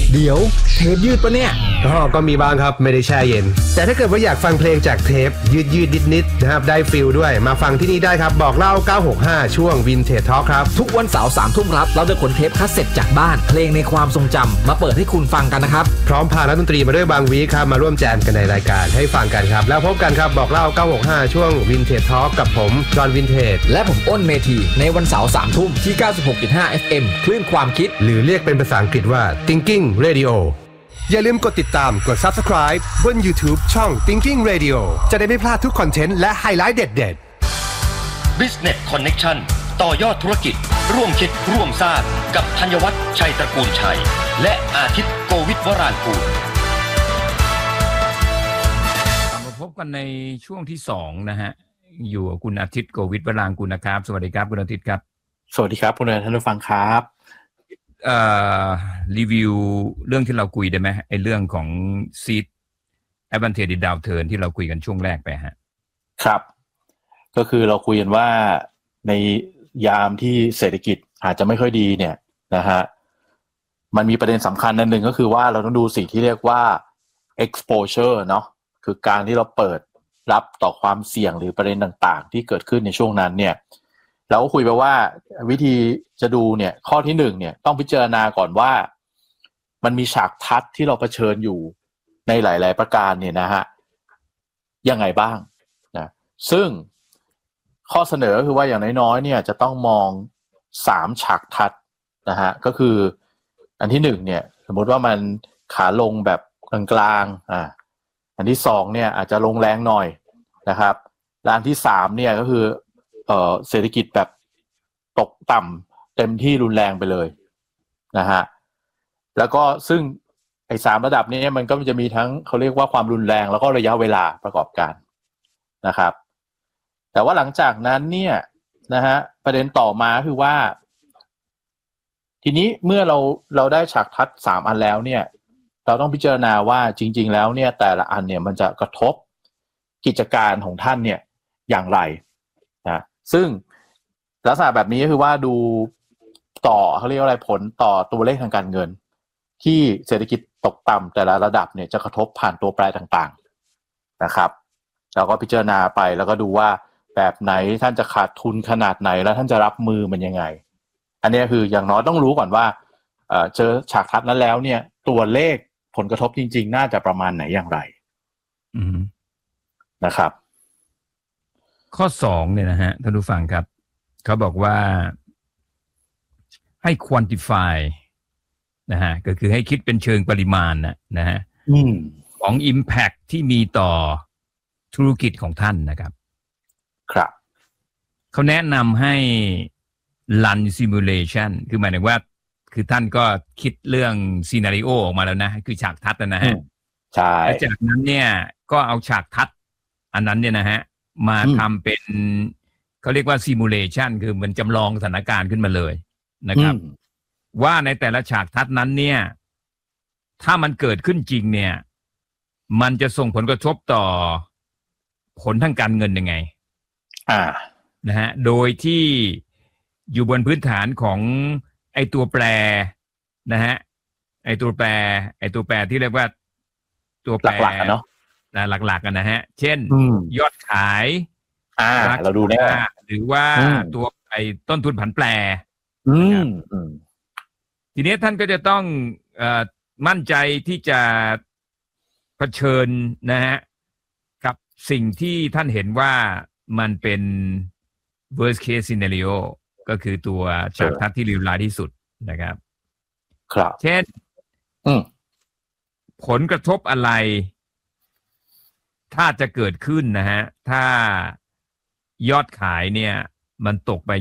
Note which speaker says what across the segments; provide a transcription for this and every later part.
Speaker 1: เดี๋ยวเทปยืดปะเนี่ย
Speaker 2: ก็มีบ้างครับไม่ได้แช่เย็นแต่ถ้าเกิดว่าอยากฟังเพลงจากเทปยืดนิดๆนะครับได้ฟิลด้วยมาฟังที่นี่ได้ครับบอกเล่า965ช่วง Vintage Talk ครับ
Speaker 1: ทุกวันเสาร์ 3 ทุ่มครับเราจะขนเทปคัสเซ็ตจากบ้านเพลงในความทรงจำมาเปิดให้คุณฟังกันนะครับ
Speaker 2: พร้อมพานักดนตรีมาด้วยบางวีคครับมาร่วมแจมกันในรายการให้ฟังกันครับแล้วพบกันครับบอกเล่า965ช่วง Vintage Talk กับผมจอห์นวินเทจ
Speaker 1: และผมอ้นเมธีในวันเสาร์ 3 ทุ่มที่ 96.5 FM คลื่นความคิด
Speaker 2: หรือเรียกเป็นภาษาอังกฤษว่า Thinking Radio อย่าลืมกดติดตามกด Subscribe บน YouTube ช่อง Thinking Radio จะได้ไม่พลาดทุกคอนเทนต์และไฮไลท์เด็ด
Speaker 3: ๆ Business Connection ต่อยอดธุรกิจร่วมคิดร่วมสร้างกับธัญวัฒน์ชัยตระกูลชัยและอาทิตย์โกวิทวรางกูล
Speaker 4: มาพบกันในช่วงที่2นะฮะอยู่กับคุณอาทิตย์โกวิทวรางกูลนะครับสวัสดีครับคุณอาทิตย์ครับ
Speaker 5: สวัสดีครับคุณท่านผู้ฟังครับ
Speaker 4: รีวิวเรื่องที่เราคุยได้ไหมไอ้เรื่องของ Seed Advantage Downturn ที่เราคุยกันช่วงแรกไปฮะ
Speaker 5: ครับก็คือเราคุยกันว่าในยามที่เศรษฐกิจอาจจะไม่ค่อยดีเนี่ยนะฮะมันมีประเด็นสำคัญอันหนึ่งก็คือว่าเราต้องดูสิ่งที่เรียกว่า exposure เนาะคือการที่เราเปิดรับต่อความเสี่ยงหรือประเด็นต่างๆที่เกิดขึ้นในช่วงนั้นเนี่ยเราก็คุยไปว่าวิธีจะดูเนี่ยข้อที่1เนี่ยต้องพิจารณาก่อนว่ามันมีฉากทัศน์ที่เราเผชิญอยู่ในหลายๆประการเนี่ยนะฮะยังไงบ้างนะซึ่งข้อเสนอคือว่าอย่างน้อยๆเนี่ยจะต้องมอง3ฉากทัศน์นะฮะก็คืออันที่1เนี่ยสมมติว่ามันขาลงแบบกลางๆอันที่2เนี่ยอาจจะลงแรงหน่อยนะครับและอันที่3เนี่ยก็คือเศรษฐกิจแบบตกต่ำเต็มที่รุนแรงไปเลยนะฮะแล้วก็ซึ่งไอ้3ระดับนี้มันก็จะมีทั้งเขาเรียกว่าความรุนแรงแล้วก็ระยะเวลาประกอบการนะครับแต่ว่าหลังจากนั้นเนี่ยนะฮะประเด็นต่อมาคือว่าทีนี้เมื่อเราได้ฉากทัศน์3อันแล้วเนี่ยเราต้องพิจารณาว่าจริงๆแล้วเนี่ยแต่ละอันเนี่ยมันจะกระทบกิจการของท่านเนี่ยอย่างไรนะซึ่งลักษณะแบบนี้ก็คือว่าดูต่อเขาเรียกว่าอะไรผลต่อตัวเลขทางการเงินที่เศรษฐกิจตกต่ำแต่ละระดับเนี่ยจะกระทบผ่านตัวแปรต่างๆนะครับเราก็พิจารณาไปแล้วก็ดูว่าแบบไหนท่านจะขาดทุนขนาดไหนแล้วท่านจะรับมือมันยังไงอันนี้คืออย่างน้อยต้องรู้ก่อนว่าเจอฉากทัศน์นั้นแล้วเนี่ยตัวเลขผลกระทบจริงๆน่าจะประมาณไหนอย่างไรนะครับ
Speaker 4: ข้อ2เนี่ยนะฮะท่านผู้ฟังครับเขาบอกว่าให้ quantify นะฮะก็คือให้คิดเป็นเชิงปริมาณนะฮะของ impact ที่มีต่อธุรกิจของท่านนะครับ
Speaker 5: ครับ
Speaker 4: เขาแนะนำให้ run simulation คือหมายถึงว่าคือท่านก็คิดเรื่อง scenario ออกมาแล้วนะคือฉากทัศน์นะฮะ
Speaker 5: ใช่
Speaker 4: แล้วจากนั้นเนี่ยก็เอาฉากทัศน์อันนั้นเนี่ยนะฮะมาทำเป็นเขาเรียกว่า simulation คือมันจำลองสถานการณ์ขึ้นมาเลยนะครับว่าในแต่ละฉากทัศน์นั้นเนี่ยถ้ามันเกิดขึ้นจริงเนี่ยมันจะส่งผลกระทบต่อผลทางการเงินยังไงนะฮะโดยที่อยู่บนพื้นฐานของไอ้ตัวแปรนะฮะไอ้ตัวแปรที่เรียกว่าตัวแปร
Speaker 5: หลักๆเนาะ
Speaker 4: หลักๆกันนะฮะเช่นยอดขาย
Speaker 5: เราดูได้
Speaker 4: หรือว่าตัวไอ้ต้นทุนผันแปรทีนี้ท่านก็จะต้องมั่นใจที่จะเผชิญนะฮะกับสิ่งที่ท่านเห็นว่ามันเป็น worst case scenario ก็คือตัวฉากทัศน์ที่เลวร้ายที่สุดนะครับ
Speaker 5: ครับ
Speaker 4: เช่นผลกระทบอะไรถ้าจะเกิดขึ้นนะฮะถ้ายอดขายเนี่ยมันตกไป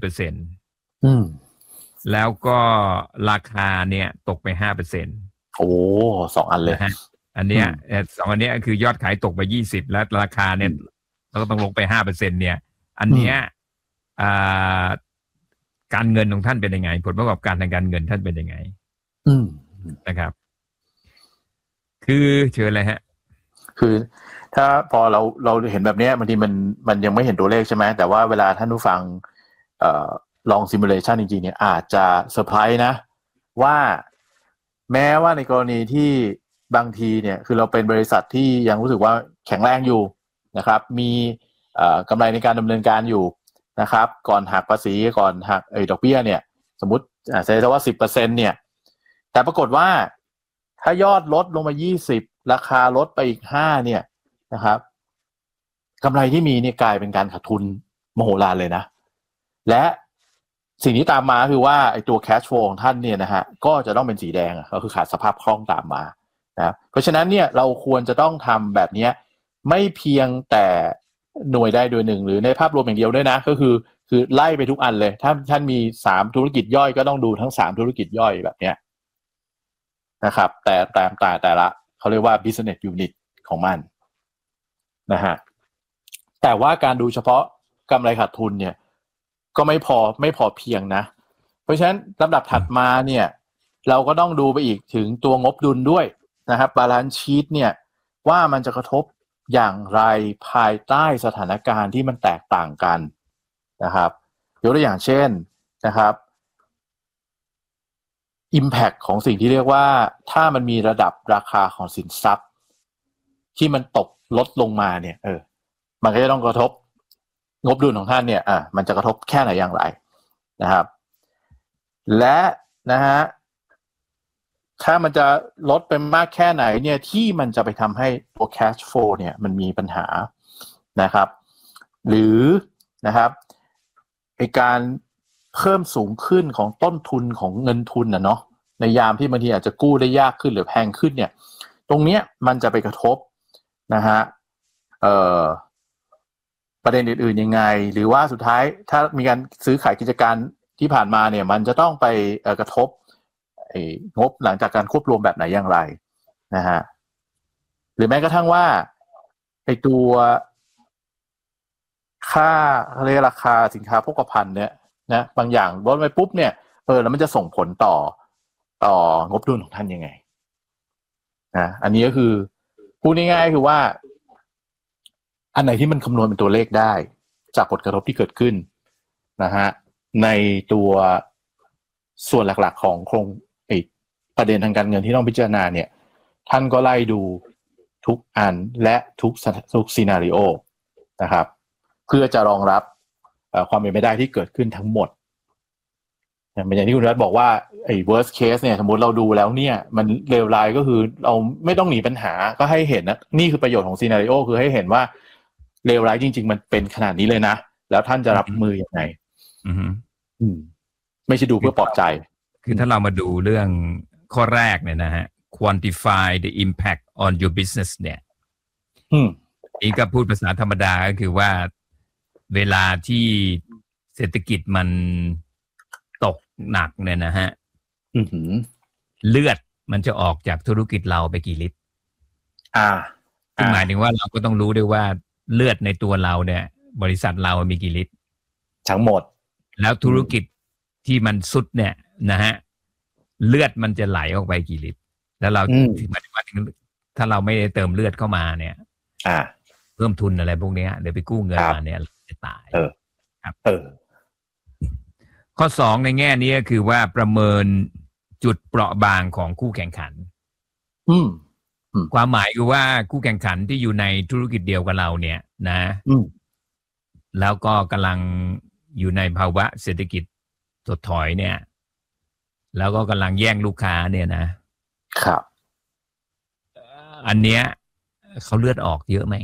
Speaker 4: 20% แล้วก็ราคาเนี่ยตกไป 5%
Speaker 5: โอ้2อันเลย
Speaker 4: นะฮะอันเนี้ย2อันเนี้ยคือยอดขายตกไป20แล้วราคาเนี่ยเราก็ต้องลงไป 5% เนี่ยอันเนี้ยการเงินของท่านเป็นยังไงผลประกอบการทางการเงินท่านเป็นยังไงนะครับคือเชิญเลยฮะ
Speaker 5: คือถ้าพอเราเห็นแบบนี้บางทีมันยังไม่เห็นตัวเลขใช่ไหมแต่ว่าเวลาท่านผู้ฟังลองซิมูเลชันจริงๆเนี่ยอาจจะเซอร์ไพรส์นะว่าแม้ว่าในกรณีที่บางทีเนี่ยคือเราเป็นบริษัทที่ยังรู้สึกว่าแข็งแรงอยู่นะครับมีกำไรในการดำเนินการอยู่นะครับก่อนหักภาษีก่อนหักดอกเบี้ยเนี่ยสมมุติเสียว่า 10% เนี่ยแต่ปรากฏว่าถ้ายอดลดลงมา20ราคาลดไปอีก5เนี่ยนะครับกำไรที่มีเนี่ยกลายเป็นการขาดทุนมโหฬารเลยนะและสิ่งที่ตามมาคือว่าไอ้ตัว cash flow ของท่านเนี่ยนะฮะก็จะต้องเป็นสีแดงก็คือขาดสภาพคล่องตามมานะเพราะฉะนั้นเนี่ยเราควรจะต้องทำแบบนี้ไม่เพียงแต่หน่วยใดโดยหนึ่งหรือในภาพรวมอย่างเดียวด้วยนะก็คือไล่ไปทุกอันเลยถ้าท่านมี3ธุรกิจย่อยก็ต้องดูทั้ง3ธุรกิจย่อยแบบเนี้ยนะครับแต่ละเขาเรียกว่า business unit ของมันนะฮะแต่ว่าการดูเฉพาะกำไรขาดทุนเนี่ยก็ไม่พอเพียงนะเพราะฉะนั้นลำดับถัดมาเนี่ยเราก็ต้องดูไปอีกถึงตัวงบดุลด้วยนะครับ balance sheet เนี่ยว่ามันจะกระทบอย่างไรภายใต้สถานการณ์ที่มันแตกต่างกันนะครับยกตัวอย่างเช่นนะครับ impact ของสิ่งที่เรียกว่าถ้ามันมีระดับราคาของสินทรัพย์ที่มันตกลดลงมาเนี่ยมันก็จะต้องกระทบงบดุลของท่านเนี่ยมันจะกระทบแค่ไหนอย่างไรนะครับและนะฮะถ้ามันจะลดไปมากแค่ไหนเนี่ยที่มันจะไปทำให้ตัว cash flow เนี่ยมันมีปัญหานะครับหรือนะครับการเพิ่มสูงขึ้นของต้นทุนของเงินทุนเนาะในยามที่บางทีอาจจะกู้ได้ยากขึ้นหรือแพงขึ้นเนี่ยตรงเนี้ยมันจะไปกระทบนะฮะประเด็นอื่นๆยังไงหรือว่าสุดท้ายถ้ามีการซื้อขายกิจการที่ผ่านมาเนี่ยมันจะต้องไปกระทบงบหลังจากการควบรวมแบบไหนอย่างไรนะฮะหรือแม้กระทั่งว่าตัวค่าเรียกราคาสินค้าโภคภัณฑ์เนี่ยนะบางอย่างลดไปปุ๊บเนี่ยแล้วมันจะส่งผลต่องบดุลของท่านยังไงนะอันนี้ก็คือพูดง่ายๆคือว่าอันไหนที่มันคำนวณเป็นตัวเลขได้จากผลกระทบที่เกิดขึ้นนะฮะในตัวส่วนหลักๆของโครงประเด็นทางการเงินที่ต้องพิจารณาเนี่ยท่านก็ไล่ดูทุกอันและทุกซีนาริโอนะครับเพื่อจะรองรับความเป็นไปได้ที่เกิดขึ้นทั้งหมดอย่างที่คุณรัฐบอกว่าworst case เนี่ยสมมติเราดูแล้วเนี่ยมันเลวร้ายก็คือเราไม่ต้องหนีปัญหาก็ให้เห็นนะนี่คือประโยชน์ของซีนาริโอคือให้เห็นว่าเลวร้ายจริงๆมันเป็นขนาดนี้เลยนะแล้วท่านจะรับมือยังไงไม่ใช่ดูเพื่อปลอบใจ
Speaker 4: คือถ้าเรามาดูเรื่องข้อแรกเนี่ยนะฮะ quantify the impact on your business เนี่ยนี่ก็พูดภาษาธรรมดาก็คือว่าเวลาที่เศรษฐกิจมันตกหนักเนี่ยนะฮะเลือดมันจะออกจากธุรกิจเราไปกี่ลิตรซึ่งหมายถึงว่าเราก็ต้องรู้ด้วยว่าเลือดในตัวเราเนี่ยบริษัทเรามีกี่ลิตร
Speaker 5: ทั้งหมด
Speaker 4: แล้วธุรกิจที่มันสุดเนี่ยนะฮะเลือดมันจะไหลออกไปกี่ลิตรแล้วเราถึงหมายถึงว่าถ้าเราไม่ได้เติมเลือดเข้ามาเนี่ยเพิ่มทุนอะไรพวกนี้เดี๋ยวไปกู้เงินมาเนี่ยจะตายครับข้อ2ในแง่นี้ก็คือว่าประเมินจุดเปราะบางของคู่แข่งขันความหมายคือว่าคู่แข่งขันที่อยู่ในธุรกิจเดียวกับเราเนี่ยนะแล้วก็กำลังอยู่ในภาวะเศรษฐกิจถดถอยเนี่ยแล้วก็กำลังแย่งลูกค้าเนี่ยนะครับอันเนี้ยเขาเลือดออกเยอะไหม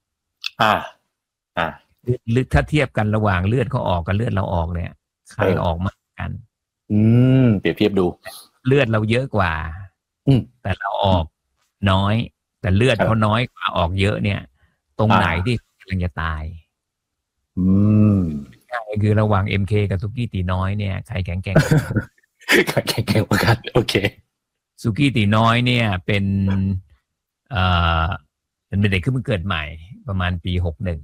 Speaker 4: หรือถ้าเทียบกันระหว่างเลือดเขาออกกับเลือดเราออกเนี่ยใครออกมากกัน
Speaker 5: เปรียบเทียบดู
Speaker 4: เลือดเราเยอะกว่าแต่เราออกน้อยแต่เลือดเขาน้อยกว่าออกเยอะเนี่ยตรงไหนที่กำลังจะตายคือระหว่าง MK กับสุกี้ตีน้อยเนี่ยใครแข็งแกร่ง
Speaker 5: แข็งแกร่งกว่ากันโอเค
Speaker 4: สุกี้ตีน้อยเนี่ยเป็นเด็กขึ้นมาเกิดใหม่ประมาณปี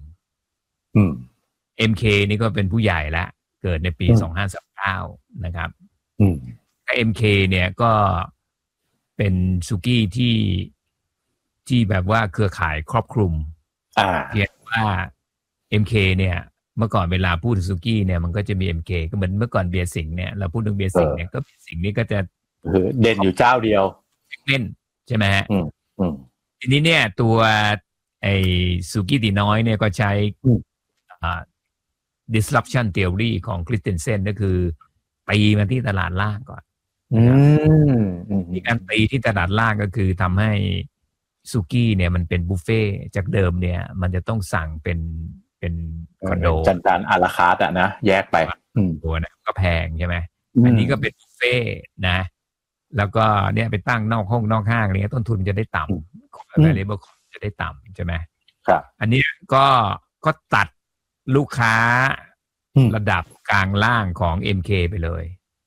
Speaker 4: 61MK นี่ก็เป็นผู้ใหญ่แล้วเกิดในปี2539นะครับMK เนี่ยก็เป็นสุกี้ที่แบบว่าเครือข่ายครอบคลุมเพียงว่า MK เนี่ยเมื่อก่อนเวลาพูดถึงสุกี้เนี่ยมันก็จะมี MK ก็เหมือนเมื่อก่อนเบียร์สิงห์เนี่ยเราพูดถึงเบียร์สิงห์เนี่ยก็สิงห์นี่ก็จะ
Speaker 5: เด่นอยู่เจ้าเดียว
Speaker 4: เม่นใช่ไหมฮะ ทีนี้เนี่ยตัวไอ้ซูกิตีน้อยเนี่ยก็ใช้disruption theory ของคริสเตนเซนก็คือตีมาที่ตลาดล่างก่อนมีการตีที่ตลาดล่างก็คือทำให้ซูกี้เนี่ยมันเป็นบุฟเฟ่จากเดิมเนี่ยมันจะต้องสั่งเป็นคอนโด
Speaker 5: จานอาราคาร์ทอะนะแยกไป
Speaker 4: ตัวนะก็แพงใช่ไหมอันนี้ก็เป็นบุฟเฟ่นะแล้วก็เนี่ยไปตั้งนอกห้องนอกห้างอะไรเงี้ยต้นทุนจะได้ต่ำvariable cost จะได้ต่ำใช่ไหม
Speaker 5: ครับ
Speaker 4: อันนี้ก็ตัดลูกค้าระดับกลางล่างของ MK ไปเลย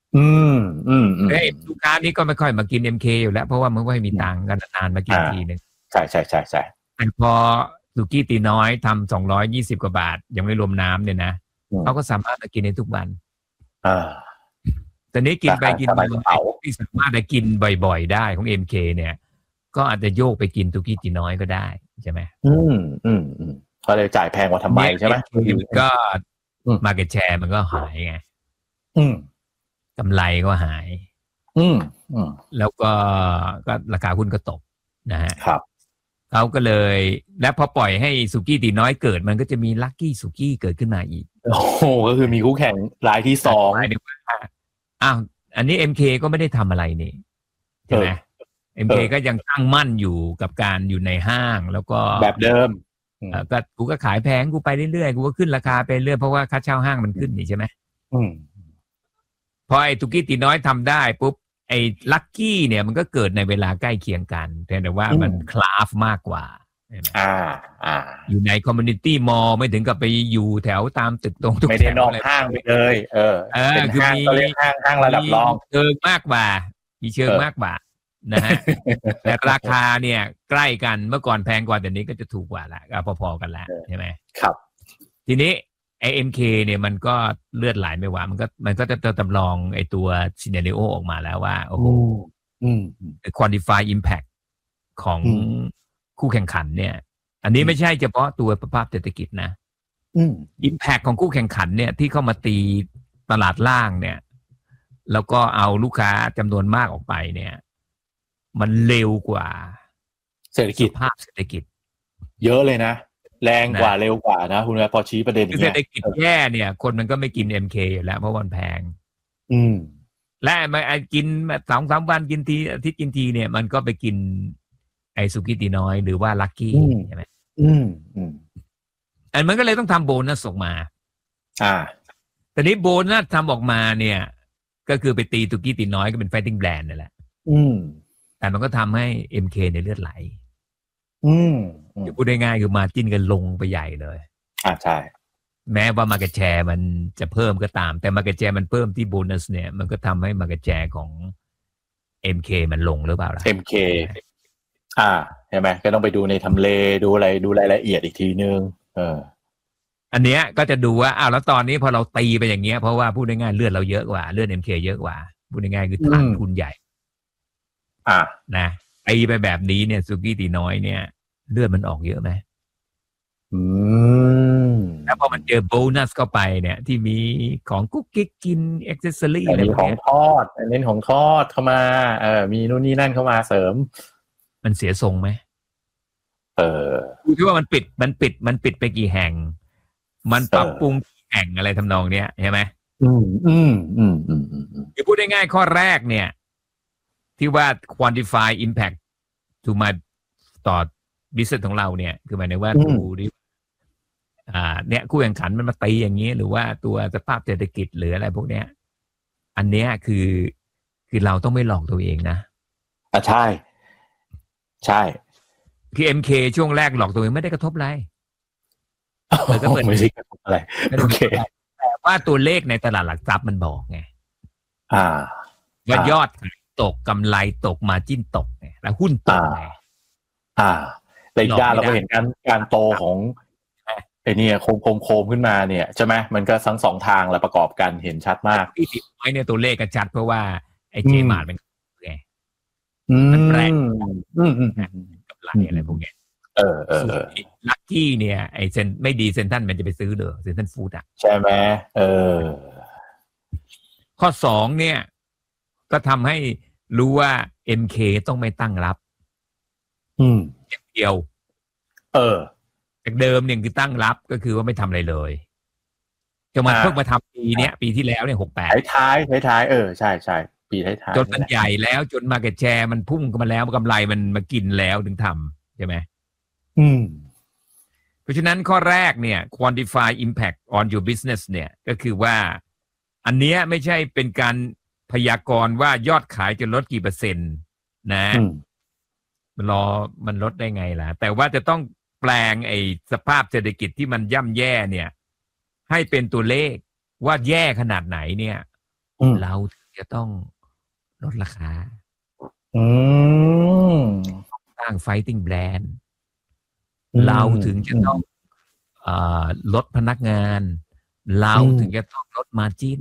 Speaker 4: ลูกค้านี้ก็ไม่ค่อยมากิน MK อยู่แล้วเพราะว่ามันไม่ค่อยมีตังค์กันนานมากินทีนึง
Speaker 5: ใช่
Speaker 4: แต่พอสุกี้ตีน้อยทำ220กว่าบาทยังไม่รวมน้ำเนี่ยนะเขาก็สามารถมากินในทุกวันแต่นี้กินไปกินมาที่สามารถได้กินบ่อยๆได้ของ MK เนี่ยก็อาจจะโยกไปกินสุกี้ตีน้อยก็ได้ใช่ไหม
Speaker 5: ก็เลยจ่ายแพงกว่าทำไมใช่ไหม
Speaker 4: ก็market share มันก็หายไงกำไรก็หายแล้วก็ราคาหุ้นก็ตกนะฮะ
Speaker 5: ครับ
Speaker 4: เขาก็เลยและพอปล่อยให้สุกี้ตีน้อยเกิดมันก็จะมีลัคกี้สุกี้เกิดขึ้นมาอีก
Speaker 5: โอ้โหก็คือมีคู่แข่งรายที่2
Speaker 4: อันนี้ MK ก็ไม่ได้ทำอะไรนี่ใช่ไหม MK ก็ยังตั้งมั่นอยู่กับการอยู่ในห้างแล้วก็
Speaker 5: แบบเดิม
Speaker 4: ก็กูก็ขายแพงกูไปเรื่อยๆกูก็ขึ้นราคาไปเรื่อยเพราะว่าค่าเช่าห้างมันขึ้นนี่ใช่ไหมพอไอ้สุกี้ตีน้อยทำได้ปุ๊บไอ้ลัคกี้เนี่ยมันก็เกิดในเวลาใกล้เคียงกันแต่ว่ามันคลาฟมากกว่าอยู่ในคอมมูนิตี้มอลล์ไม่ถึงกับไปอยู่แถวตามตึกตรง
Speaker 5: ไม่ได้นอกห้างไปเลยเป็นห้างก็เรียกห้างระดับรอง
Speaker 4: เชิงมากกว่ามีเชิงมากกว่านะฮะแต่ราคาเนี่ยใกล้กันเมื่อก่อนแพงกว่าแต่นี้ก็จะถูกกว่าละก็พอๆกันแล้วใช่ไหม
Speaker 5: ครับ
Speaker 4: ทีนี้ไอ้ MK เนี่ยมันก็เลือดไหลไม่ว่ามันก็จะจำลองไอ้ตัวซีเนริโอออกมาแล้วว่าโอ้โหquantify impact ของคู่แข่งขันเนี่ยอันนี้ไม่ใช่เฉพาะตัวสภาพเศรษฐกิจนะimpact ของคู่แข่งขันเนี่ยที่เข้ามาตีตลาดล่างเนี่ยแล้วก็เอาลูกค้าจำนวนมากออกไปเนี่ยมันเร็วกว่า
Speaker 5: เศรษฐกิจ
Speaker 4: ภาพเศรษฐกิจ
Speaker 5: เยอะเลยนะแรงกว่าเร็วกว่านะคุณแม่พอชี้ประเด็นนี้
Speaker 4: เศรษฐกิจแย่เนี่ยคนมันก็ไม่กิน MK อยู่แล้วเพราะมันแพงและมากิน 2-3 วันกินทีอาทิตย์กินทีเนี่ยมันก็ไปกินไอสุกี้ตีน้อยหรือว่าลัคกี้ใช่ไหมอันมันก็เลยต้องทำโบนัสออกมาแต่นี้โบนัสทำออกมาเนี่ยก็คือไปตีสุกี้ตีน้อยก็เป็น fighting brand นั่นแหละแต่มันก็ทำให้ MK ในเลือดไหลพูดได้ง่ายคือมาจิ้นกันลงไปใหญ่เลย
Speaker 5: ใช่
Speaker 4: แม้ว่า market share มันจะเพิ่มก็ตามแต่ market share มันเพิ่มที่โบนัสเนี่ยมันก็ทำให้ market share ของ MK มันลงหรือเปล่าล่ะ
Speaker 5: MK ใช่ไหมก็ต้องไปดูในทำเลดูอะไรดูรายละเอียดอีกทีนึง
Speaker 4: อันเนี้ยก็จะดูว่าแล้วตอนนี้พอเราตีไปอย่างเงี้ยเพราะว่าพูดง่ายๆเลือดเราเยอะกว่าเลือด MK เยอะกว่าพูดง่ายๆคือฐานทุนใหญ่นะตีไปแบบนี้เนี่ยสุกี้ตีน้อยเนี่ยเลือดมันออกเยอะไหมแล้วพอมันเจอโบนัสเข้าไปเนี่ยที่มีของกุ๊กกิ๊กกินอ็อกเซสซอรี่อะไร
Speaker 5: ของทอดเน้นของทอดเข้ามามีนู่นนี่นั่นเข้ามาเสริม
Speaker 4: มันเสียทรงไหมดูที่ว่ามันปิดไปกี่แห่งมันปรับปรุงแห่งอะไรทำนองเนี้ยใช่ไหมคือพูดง่ายๆข้อแรกเนี่ยที่ว่า quantify impact to my ต่อ business ของเราเนี่ยคือหมายถึงว่าดูดิเนี่ยคู่แข่งขันมันมาตีอย่างนี้หรือว่าตัวสภาพเศรษฐกิจหรืออะไรพวกเนี้ยอันเนี้ยคือเราต้องไม่หลอกตัวเองนะ
Speaker 5: ใช่
Speaker 4: คือ MK ช่วงแรกหลอกตัวเองไม่ได้กระทบอะไร
Speaker 5: ก็เหมือนไม่ได้กระทบอะไรโอเค
Speaker 4: แต่ว่าตัวเลขในตลาดหลักทรัพย์มันบอกไงว่ายอดตกกำไรตกมาจิ้นตกไงแล้วหุ้นตกไง
Speaker 5: แต่อีกด้านเราก็เห็นการโตของไอ้นี่โคมขึ้นมาเนี่ยใช่ไหมมันก็ทั้งสองทางแล้วประกอบกันเห็นชัดมาก
Speaker 4: ที่น้อยเนี่ยตัวเลขก็ชัดเพราะว่าไอ้เจมาร์ทมันไงมันแรงกับไหลอะไรพวกเนี้ยลัคกี้เนี่ยไอ้เซนไม่ดีเซนทันมันจะไปซื้อเด้อเซนทันฟู้ด
Speaker 5: ใช่ไหม
Speaker 4: ข้อ2เนี่ยก็ทำให้รู้ว่า MK ต้องไม่ตั้งรับอย่างเดียวจากเดิมเนี่ยคือตั้งรับก็คือว่าไม่ทำอะไรเลยจะมาเพิ่งมาทำปีนี้ปีที่แล้วเนี่ย68
Speaker 5: ท้ายใช่ปีท้าย
Speaker 4: จนมันใหญ่แล้วจนมาร์เก็ตแชร์มันพุ่งกันมาแล้วกำไรมันมากินแล้วถึงทำใช่ไหมเพราะฉะนั้นข้อแรกเนี่ย quantify impact on your business เนี่ยก็คือว่าอันเนี้ยไม่ใช่เป็นการพยากรณ์ว่ายอดขายจะลดกี่เปอร์เซ็นต์นะมันลดได้ไงล่ะแต่ว่าจะต้องแปลงไอ้สภาพเศรษฐกิจที่มันย่ำแย่เนี่ยให้เป็นตัวเลขว่าแย่ขนาดไหนเนี่ยเราจะต้องลดราคาสร้าง fighting brand เราถึงจะต้องลดพนักงานเราถึงจะต้องลด margin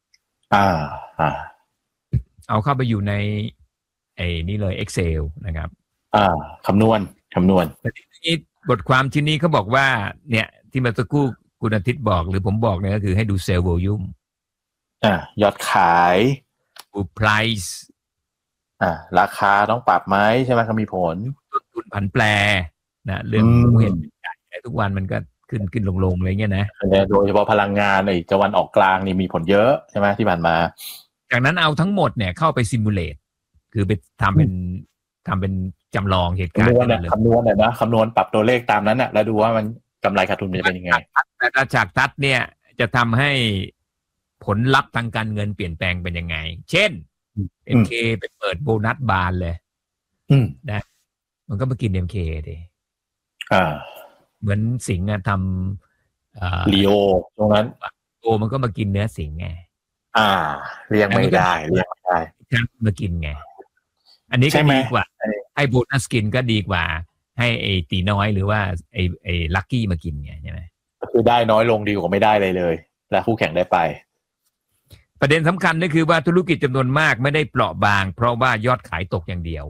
Speaker 4: เอาเข้าไปอยู่ในนี่เลย Excel นะครับ
Speaker 5: คำนวณ
Speaker 4: แต่ทีนี้บทความชิ้นนี้เขาบอกว่าเนี่ยที่เมื่อสักครู่คุณอาทิตย์บอกหรือผมบอกเนี่ยก็คือให้ดู sales volume
Speaker 5: ยอดขาย
Speaker 4: ดู price
Speaker 5: ราคาต้องปรับไหมใช่ไหมครับมีผล
Speaker 4: ต้นทุนผันแปรนะเรื่องเห็นทุกวันมันก็ขึ้นลงอะไรเงี้ยนะ
Speaker 5: โดยเฉพาะพลังงานในตะวันออกกลางนี่มีผลเยอะใช่ไหมที่ผ่านมา
Speaker 4: จากนั้นเอาทั้งหมดเนี่ยเข้าไปซิมูเลตคือไปทำเป็นจำลองเหตุการณ์
Speaker 5: คำนวณนะคำนวณปรับตัวเลขตามนั้นแล้วดูว่ามันกำไรขาดทุนจะเป็นยังไง
Speaker 4: แต่ถ้าจากทัดเนี่ยจะทำให้ผลลัพธ์ทางการเงินเปลี่ยนแปลงเป็นยังไงเช่น MK ไปเปิดโบนัสบานเลยนะมันก็มากิน MK ดิเหมือนสิงห์ทำ
Speaker 5: ลีโอตรงนั้น
Speaker 4: โอมันก็มากินเนื้อสิงห์ไง
Speaker 5: เรียกไม่ได้
Speaker 4: ฉันมากินไงอันนี้ก็ดีกว่าให้โบนัสกินก็ดีกว่าให้ไอ้ตีน้อยหรือว่าไอ้ลัคกี้มากินไงใช่ไหม
Speaker 5: ก็คือได้น้อยลงดีกว่าไม่ได้เลยและคู่แข่งได้ไป
Speaker 4: ประเด็นสำคัญก็คือว่าธุรกิจจำนวนมากไม่ได้เปราะบางเพราะว่ายอดขายตกอย่างเดียว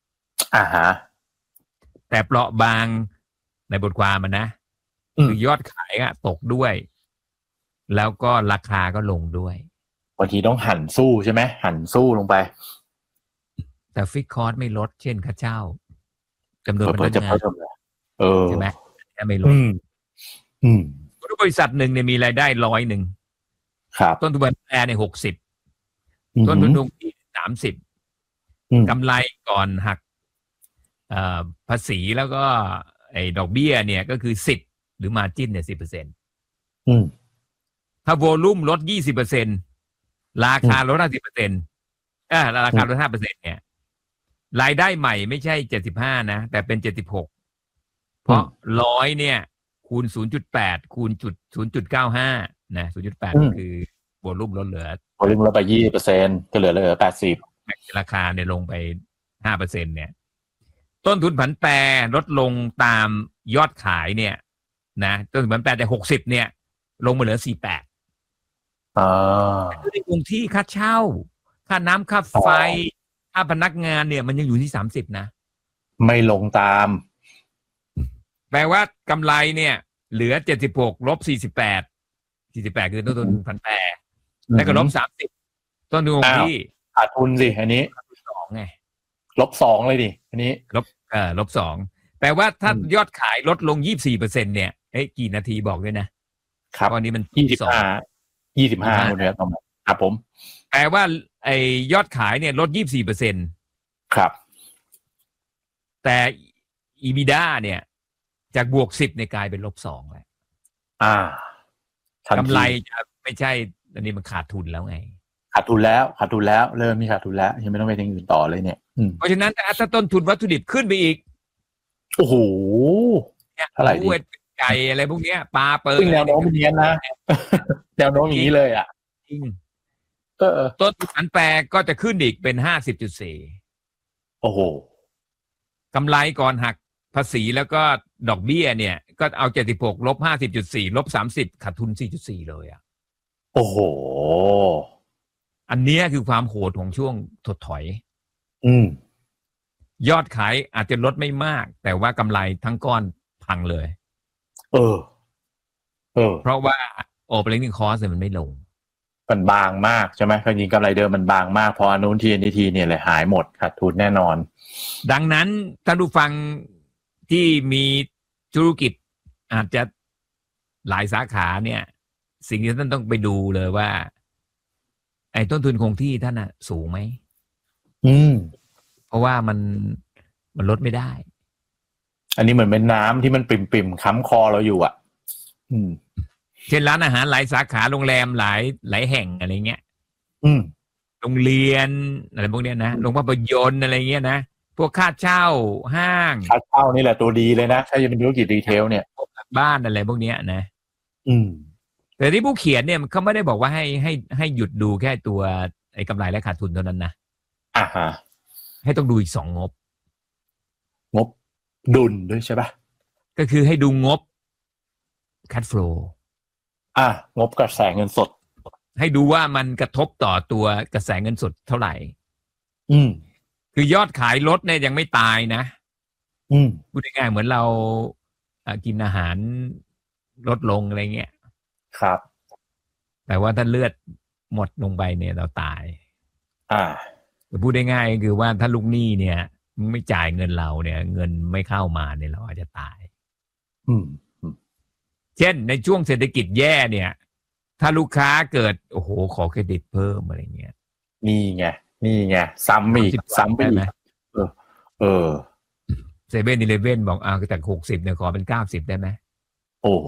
Speaker 4: แต่เปราะบางในบทความมันนะคือยอดขายตกด้วยแล้วก็ราคาก็ลงด้วย
Speaker 5: บางทีต้องหั่นสู้ใช่ไหมหั่นสู้ลงไป
Speaker 4: แต่ฟิกคอร์สไม่ลดเช่นค่าเช่าจำนวนพนักงานใช่ไหมไม่ลดบริษัทหนึ่งเนี่ยมีรายได้100ต้นทุนแอร์ใน60ต้นทุนลงที่30กำไรก่อนหักภาษีแล้วก็ไอ้ดอกเบี้ยเนี่ยก็คือ10หรือ margin เนี่ย 10%ถ้าโวลุ่มลด 20%ราคาลด 50%ราคาลด 5% เนี่ยรายได้ใหม่ไม่ใช่75นะแต่เป็น76เพราะ100เนี่ยคูณ 0.8 คูณจุด 0.95 นะ 0.8 ก็คือโวลุ่มลดเหลือ
Speaker 5: โวลุ่มลดไป 20% ก็เหลือ80
Speaker 4: ราคาเนี่ยลงไป 5% เนี่ยต้นทุนผันแปรลดลงตามยอดขายเนี่ยนะต้นทุนผันแปรแต่60เนี่ยลงมาเหลือ48คือในคงที่ค่าเช่าค่าน้ำค่าไฟค่าพนักงานเนี่ยมันยังอยู่ที่30นะ
Speaker 5: ไม่ลงตาม
Speaker 4: แปลว่ากำไรเนี่ยเหลือ76ลบ48คือต้นทุนผันแปรแล้วก็ลบ30ต้นทุนคงที่
Speaker 5: ขาดทุนสิอันนี้
Speaker 4: 2ไง
Speaker 5: ลบ2เลยดิอันนี้
Speaker 4: ลบ2แปลว่าถ้ายอดขายลดลง 24% เนี่ยกี่นาทีบอกด้วยนะครับวันนี้มัน
Speaker 5: 25คนเนี่ยครับผม
Speaker 4: แปลว่าไอ้ยอดขายเนี่ยลด 24%
Speaker 5: ครับ
Speaker 4: แต่ EBITDA เนี่ยจากบวก10เนี่ยกลายเป็นลบ2แล้วกำไรจะไม่ใช่อันนี้มันขาดทุนแล้วไง
Speaker 5: ขาดทุนแล้วเริ่มมีขาดทุนแล้วยังไม่ต้องไปทางอื่นต่อเลยเนี่ย
Speaker 4: เพราะฉะนั้นถ้าต้นทุนวัตถุดิบขึ้นไปอีก
Speaker 5: โอ้โหเท่าไหร่ดิ
Speaker 4: ไก่อะไรพวกเนี้ยปลาเปิด
Speaker 5: แนวโน้มเป็นอย่างนี้นะแนวโน้มอย่างนี้เลย
Speaker 4: จริงต้นทุนผันแปรก็จะขึ้นอีกเป็น 50.4
Speaker 5: โอ้โห
Speaker 4: กำไรก่อนหักภาษีแล้วก็ดอกเบี้ยเนี่ยก็เอา76ลบ 50.4 ลบ 30ขาดทุน 4.4 เลย
Speaker 5: โอ้โห
Speaker 4: อันนี้คือความโหดของช่วงถดถอยยอดขายอาจจะลดไม่มากแต่ว่ากำไรทั้งก้อนพังเลยเพราะว่า operating cost มันไม่ลง
Speaker 5: มันบางมากใช่ไหมจริงๆกำไรเดิมมันบางมากพออนุทีNTTเนี่ยเลยหายหมดขาดทุนแน่นอน
Speaker 4: ดังนั้นท่านผู้ฟังที่มีธุรกิจอาจจะหลายสาขาเนี่ยสิ่งที่ท่านต้องไปดูเลยว่าไอ้ต้นทุนคงที่ท่านน่ะสูงไหมเพราะว่ามันลดไม่ได้
Speaker 5: อันนี้เหมือนเป็นน้ำที่มันปริ่มๆค้ำคอเราอยู่อ่ะ
Speaker 4: เช่นร้านอาหารหลายสาขาโรงแรมหลายแห่งอะไรเงี้ยโรงเรียนอะไรพวกเนี้ยนะโรงภาพยนตร์อะไรเงี้ยนะพวกค่าเช่าห้าง
Speaker 5: ค่าเช่านี่แหละตัวดีเลยนะถ้าจะเป็นธุรกิจรีเทลเนี่ย
Speaker 4: บ้านอะไรพวกเนี้ยนะแต่ที่ผู้เขียนเนี่ยเขาไม่ได้บอกว่าให้หยุดดูแค่ตัวไอ้กำไรและขาดทุนเท่านั้นนะให้ต้องดูอีก2 งบ
Speaker 5: ดุลด้วยใช่ป่ะ
Speaker 4: ก็คือให้ดูงบ cash flow
Speaker 5: งบกระแสเงินสด
Speaker 4: ให้ดูว่ามันกระทบต่อตัวกระแสเงินสดเท่าไหร่คือยอดขายลดเนี่ยยังไม่ตายนะพูดง่ายๆเหมือนเรากินอาหารลดลงอะไรเงี้ย
Speaker 5: ครับ
Speaker 4: แต่ว่าถ้าเลือดหมดลงไปเนี่ยเราตายพูดได้ง่ายคือว่าถ้าลูกหนี้เนี่ยไม่จ่ายเงินเราเนี่ยเงินไม่เข้ามาเนี่ยเราอาจจะตายเช่นในช่วงเศรษฐกิจแย่เนี่ยถ้าลูกค้าเกิดโอ้โหขอเครดิตเพิ่มอะไรเงี้ย
Speaker 5: นี่ไงซ้ำอีก
Speaker 4: เซเว่น11บอกจาก60เนี่ยขอเป็น90ได้ไหม
Speaker 5: โอ้โห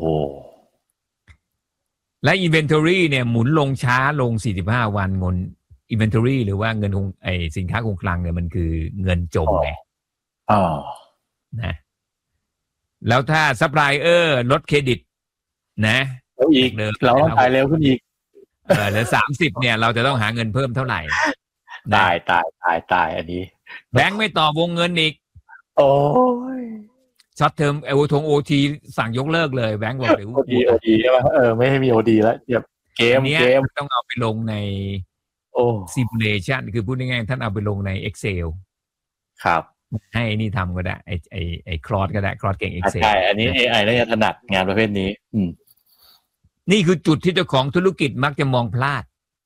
Speaker 4: และ inventory เนี่ยหมุนลงช้าลง45 วันเงิน inventory หรือว่าเงินคงสินค้าคงคลังเนี่ยมันคือเงินจมไงนะแล้วถ้าซัพพลายเออร์ลดเครดิตนะ
Speaker 5: แล้วอีกเราต้องจ่ายเร็วขึ้นอีก
Speaker 4: เหลือ30เนี่ยเราจะต้องหาเงินเพิ่มเท่าไหร่
Speaker 5: ตายอันนี้
Speaker 4: แบงค์ไม่ต่อวงเงินอีก
Speaker 5: โอ้ย
Speaker 4: ช็อตเทอมโอทีสั่งยกเลิกเลยแบงค์บอกเดี๋ยว
Speaker 5: โอทีใช่ป่ะไม่ให้มีโอดีแล้วเกม
Speaker 4: ต้องเอาไปลงในsimulation คือพูดง่ายๆท่านเอาไปลงใน Excel
Speaker 5: ครับ
Speaker 4: ให้นี่ทำก็ได้ไอ้คลอสก็ได้คลอสเก่ง Excel
Speaker 5: ใช่อันนี้ AI น่าจะถนัดงานประเภทนี้
Speaker 4: นี่คือจุดที่เจ้าของธุรกิจมักจะมองพลาด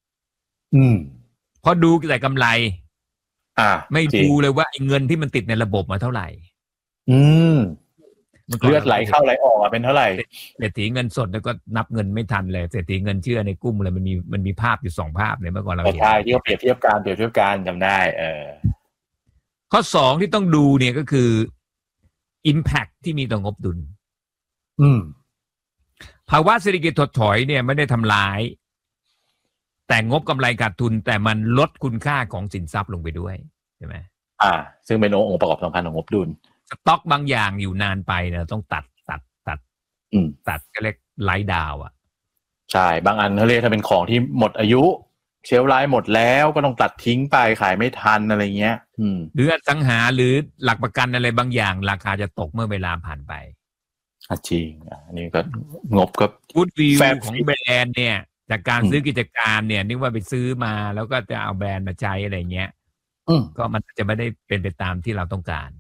Speaker 4: เพราะดูแต่กำไรไม่ดูเลยว่าเงินที่มันติดในระบบมาเท่าไหร่
Speaker 5: เลือดไหลเข้าไหลออกเป็นเท่าไหร่
Speaker 4: เศรษฐีเงินสดแล้วก็นับเงินไม่ทันเลยเศรษฐีเงินเชื่อในกุ้มเลยมันมีภาพอยู่2 ภาพเลยเมื่อก่อนเราเห็น
Speaker 5: ใช่ที่เขาเปรียบเทียบการจำได้
Speaker 4: ข้อ2ที่ต้องดูเนี่ยก็คือ impact ที่มีต่องบดุลภาวะเศรษฐกิจถดถอยเนี่ยไม่ได้ทำลายแต่งบกำไรขาดทุนแต่มันลดคุณค่าของสินทรัพย์ลงไปด้วยใช่ไหม
Speaker 5: ซึ่งเป็นองค์ประกอบสำคัญของงบดุล
Speaker 4: สต็อกบางอย่างอยู่นานไปเนี่ยต้องตัดก็เรียกไลท์ดาว
Speaker 5: ใช่บางอันเขาเรียกถ้าเป็นของที่หมดอายุเชลฟ์ไลฟ์หมดแล้วก็ต้องตัดทิ้งไปขายไม่ทันอะไรเงี้ย
Speaker 4: หรืออสังหาหรือหลักประกันอะไรบางอย่างราคาจะตกเมื่อเวลาผ่านไป
Speaker 5: จริงอันนี้ก็งบก็
Speaker 4: กู๊ดวิวของแบรนด์เนี่ยจากการซื้อกิจการเนี่ยนึกว่าไปซื้อมาแล้วก็จะเอาแบรนด์มาใช้อะไรเงี้ยก็มันจะไม่ได้เป็นไปตามที่เราต้องการ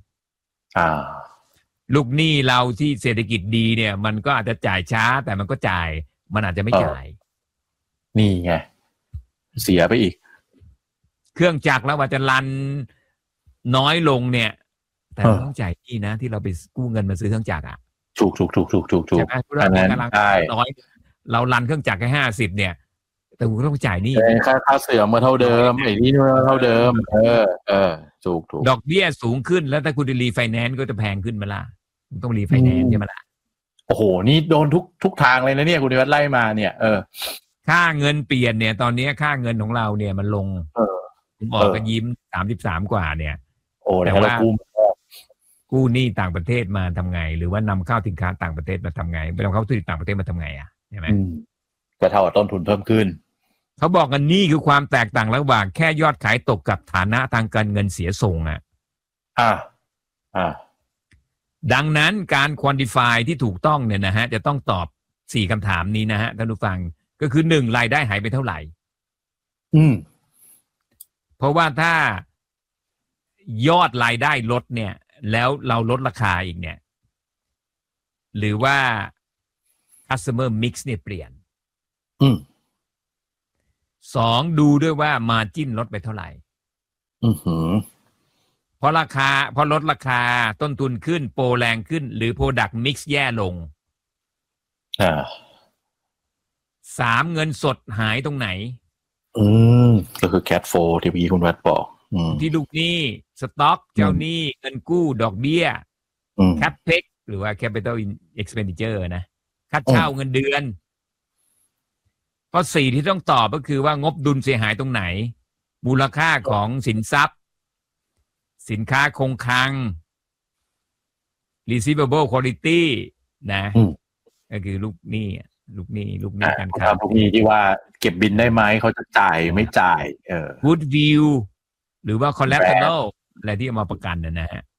Speaker 4: ลูกหนี้เราที่เศรษฐกิจดีเนี่ยมันก็อาจจะจ่ายช้าแต่มันก็จ่ายมันอาจจะไม่จ่าย
Speaker 5: นี่ไงเสียไปอีก
Speaker 4: เครื่องจักรแล้วว่าจะรันน้อยลงเนี่ยแต่ต้องจ่ายที่นะที่เราไปกู้เงินมาซื้อเครื่องจักร
Speaker 5: ถูก
Speaker 4: อันนั้นใช่น้อยเรารันเครื่องจักรแค่50เนี่ยแต่คุณต้องจ่ายนี่
Speaker 5: ค่าเสื่อมเท่าเดิมไอ้นี่เท่าเดิมถูก
Speaker 4: ดอกเบี้ยสูงขึ้นแล้วถ้าคุณรีไฟแนนซ์ก็จะแพงขึ้นมาละต้องรีไฟแนนซ์ใช่ไหมล่ะ
Speaker 5: โอ้โหนี่โดนทุกทางเลยนะเนี่ยคุณนิวัฒน์ไล่มาเนี่ย
Speaker 4: ค่าเงินเปลี่ยนเนี่ยตอนนี้ค่าเงินของเราเนี่ยมันลงผมบอกก็ยิ้ม33 กว่าเนี่ย
Speaker 5: แต่ว่า
Speaker 4: กู้หนี้ต่างประเทศมาทำไงหรือว่านำเข้าสินค้าต่างประเทศมาทำไงไปนำเข้าธุรกิจต่างประเทศมาทำไงใช่ไหม
Speaker 5: ก็เท่ากับต้นทุนเพิ่มขึ้น
Speaker 4: เขาบอกกันนี่คือความแตกต่างระหว่างแค่ยอดขายตกกับฐานะทางการเงินเสียส่งดังนั้นการ quantify ที่ถูกต้องเนี่ยนะฮะจะต้องตอบ4 คำถามนี้นะฮะท่านผู้ฟังก็คือ1รายได้หายไปเท่าไหร่เพราะว่าถ้ายอดรายได้ลดเนี่ยแล้วเราลดราคาอีกเนี่ยหรือว่า customer mix เนี่ยเปลี่ยน 2ดูด้วยว่ามาร์จิ้นลดไปเท่าไหร่เพราะลดราคาต้นทุนขึ้นโปรแรงขึ้นหรือ Product Mix แย่ลง3เงินสดหายตรงไหน
Speaker 5: ก็คือ cash flow ที่พี่คุณวัดบอก
Speaker 4: ที่ลูกหนี้สต็อกเจ้าหนี้เงินกู้ดอกเบี้ยCapEx หรือว่า Capital Expenditure นะค่าเช่าเงินเดือนข้อ4ที่ต้องตอบก็คือว่างบดุลเสียหายตรงไหนมูลค่าของสินทรัพย์สินค้าคงคลัง receivable quality นะก็คือลูกหนี้การค้า
Speaker 5: พวกนี้ที่ว่าเก็บบินได้ไหมเขาจะจ่ายไม่จ่าย
Speaker 4: goodwill หรือว่า collateral อะไรที่เอามาประกันนะฮะ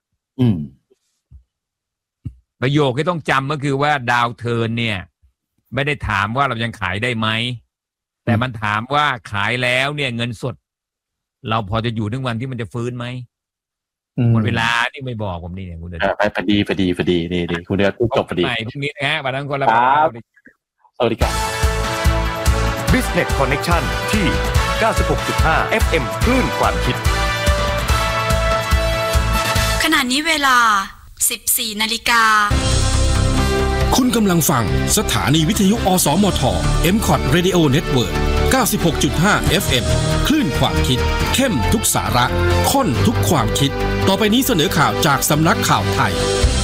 Speaker 4: ประโยคที่ต้องจำก็คือว่าดาวเทิร์นเนี่ยไม่ได้ถามว่าเรายังขายได้ไหมแต่มันถามว่าขายแล้วเนี่ยเงินสดเราพอจะอยู่ถึงวันที่มันจะฟื้นไหมหมดเวลานี่ไม่บอกผมนี่เนี่ยคุณเดือด
Speaker 5: พอดีดีคุณเดือดจบพอดี
Speaker 4: พรุ่งนี้นะฮะวันนั้นคนละ
Speaker 5: ครับสวัสดีครับ
Speaker 3: Business Connection ที่ 96.5 FM คลื่นความคิด
Speaker 6: ขณะนี้เวลา 14:00 น.
Speaker 7: คุณกำลังฟังสถานีวิทยุอสมท MCOT Radio Network 96.5 FM คลื่นความคิดเข้มทุกสาระข้นทุกความคิดต่อไปนี้เสนอข่าวจากสำนักข่าวไทย